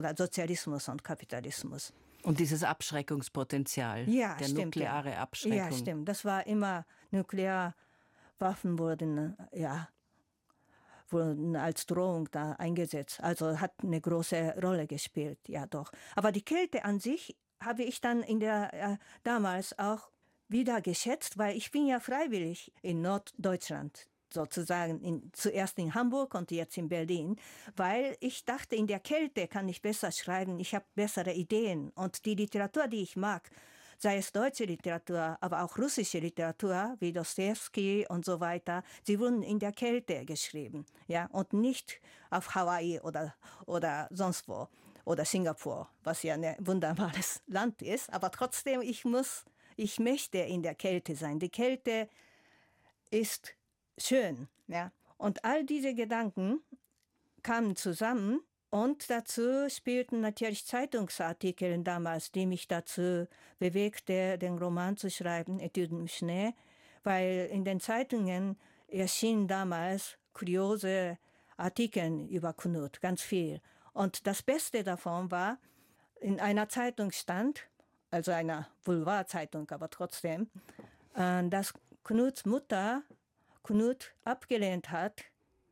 Sozialismus und Kapitalismus. Und dieses Abschreckungspotenzial, ja, der stimmt, nukleare Abschreckung. Ja, stimmt. Das war immer, Nuklearwaffen wurden als Drohung da eingesetzt. Also hat eine große Rolle gespielt, ja doch. Aber die Kälte an sich habe ich dann damals auch wieder geschätzt, weil ich bin ja freiwillig in Norddeutschland sozusagen, zuerst in Hamburg und jetzt in Berlin, weil ich dachte, in der Kälte kann ich besser schreiben, ich habe bessere Ideen. Und die Literatur, die ich mag, sei es deutsche Literatur, aber auch russische Literatur, wie Dostojewski und so weiter, sie wurden in der Kälte geschrieben, ja, und nicht auf Hawaii oder sonst wo, oder Singapur, was ja ein wunderbares Land ist, aber trotzdem, ich möchte in der Kälte sein. Die Kälte ist schön, ja. Und all diese Gedanken kamen zusammen und dazu spielten natürlich Zeitungsartikel damals, die mich dazu bewegte, den Roman zu schreiben, Etüden im Schnee, weil in den Zeitungen erschienen damals kuriose Artikel über Knut, ganz viel. Und das Beste davon war, in einer Zeitung stand, also einer Boulevardzeitung, aber trotzdem, dass Knuts Mutter Knut abgelehnt hat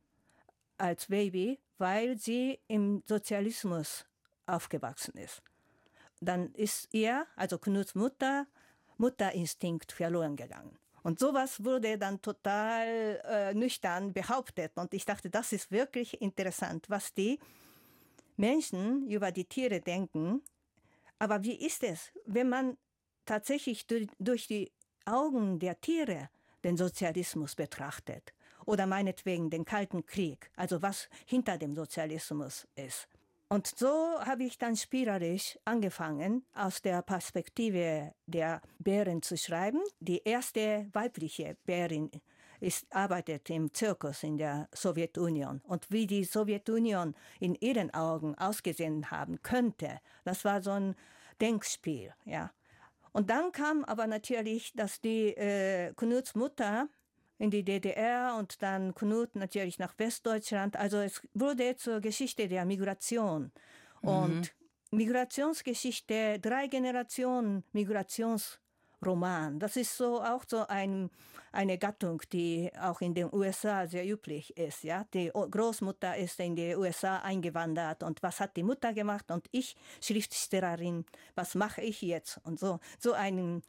als Baby, weil sie im Sozialismus aufgewachsen ist. Dann ist ihr, also Knuts Mutterinstinkt verloren gegangen. Und sowas wurde dann total nüchtern behauptet. Und ich dachte, das ist wirklich interessant, was die Menschen über die Tiere denken. Aber wie ist es, wenn man tatsächlich durch die Augen der Tiere den Sozialismus betrachtet oder meinetwegen den Kalten Krieg, also was hinter dem Sozialismus ist. Und so habe ich dann spielerisch angefangen, aus der Perspektive der Bären zu schreiben. Die erste weibliche Bärin arbeitet im Zirkus in der Sowjetunion. Und wie die Sowjetunion in ihren Augen ausgesehen haben könnte, das war so ein Denkspiel, ja. Und dann kam aber natürlich, dass die Knuts Mutter in die DDR und dann Knut natürlich nach Westdeutschland. Also es wurde zur Geschichte der Migration. Und Migrationsgeschichte, 3 Generationen Migrationsroman. Das ist so auch so eine Gattung, die auch in den USA sehr üblich ist. Ja? Die Großmutter ist in die USA eingewandert und was hat die Mutter gemacht? Und ich, Schriftstellerin, was mache ich jetzt? Und so einen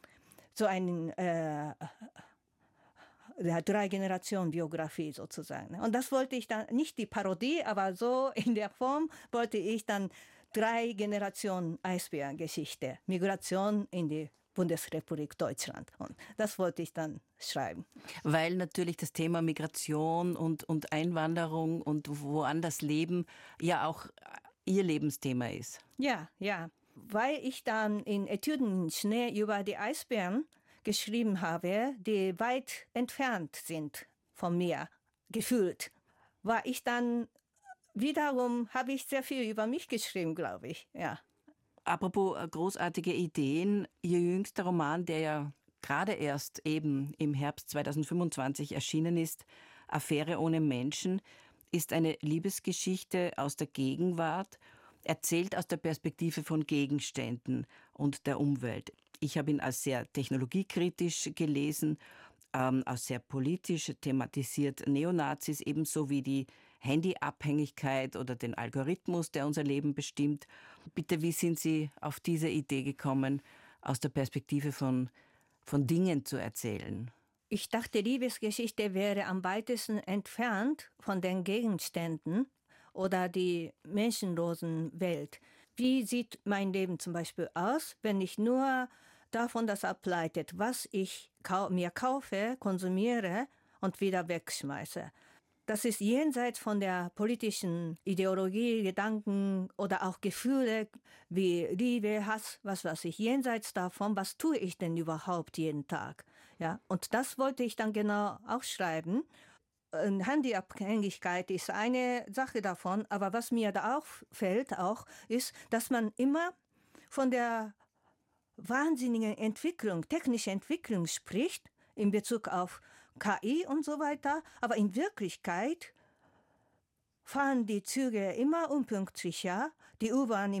3-Generationen-Biografie sozusagen. Und das wollte ich dann, nicht die Parodie, aber so in der Form wollte ich dann 3-Generationen-Eisbären-Geschichte, Migration in die Bundesrepublik Deutschland. Und das wollte ich dann schreiben. Weil natürlich das Thema Migration und Einwanderung und woanders leben ja auch Ihr Lebensthema ist. Ja. Weil ich dann in Etüden im Schnee über die Eisbären geschrieben habe, die weit entfernt sind von mir, gefühlt, war ich dann wiederum, habe ich sehr viel über mich geschrieben, glaube ich, ja. Apropos großartige Ideen, Ihr jüngster Roman, der ja gerade erst eben im Herbst 2025 erschienen ist, Affäre ohne Menschen, ist eine Liebesgeschichte aus der Gegenwart, erzählt aus der Perspektive von Gegenständen und der Umwelt. Ich habe ihn als sehr technologiekritisch gelesen, als sehr politisch thematisiert Neonazis, ebenso wie die Handyabhängigkeit oder den Algorithmus, der unser Leben bestimmt. Bitte, wie sind Sie auf diese Idee gekommen, aus der Perspektive von Dingen zu erzählen? Ich dachte, Liebesgeschichte wäre am weitesten entfernt von den Gegenständen oder die menschenlosen Welt. Wie sieht mein Leben zum Beispiel aus, wenn ich nur davon das ableitet, was ich mir kaufe, konsumiere und wieder wegschmeiße? Das ist jenseits von der politischen Ideologie, Gedanken oder auch Gefühle wie Liebe, Hass, was weiß ich. Jenseits davon, was tue ich denn überhaupt jeden Tag? Ja, und das wollte ich dann genau auch schreiben. Handyabhängigkeit ist eine Sache davon, aber was mir da auffällt auch, ist, dass man immer von der wahnsinnigen Entwicklung, technische Entwicklung spricht, in Bezug auf KI und so weiter, aber in Wirklichkeit fahren die Züge immer unpünktlich, ja? Die U-Bahn